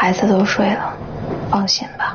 孩子都睡了，放心吧。